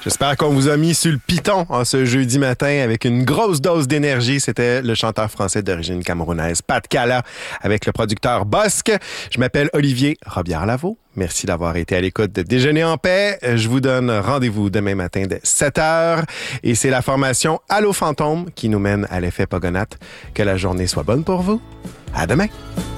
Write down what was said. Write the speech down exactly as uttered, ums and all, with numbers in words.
J'espère qu'on vous a mis sur le piton en ce jeudi matin avec une grosse dose d'énergie. C'était le chanteur français d'origine camerounaise, Pat Cala, avec le producteur Bosque. Je m'appelle Olivier Robillard-Lavaux. Merci d'avoir été à l'écoute de Déjeuner en paix. Je vous donne rendez-vous demain matin dès sept heures. Et c'est la formation Allô Fantôme qui nous mène à l'effet Pogonath. Que la journée soit bonne pour vous. À demain!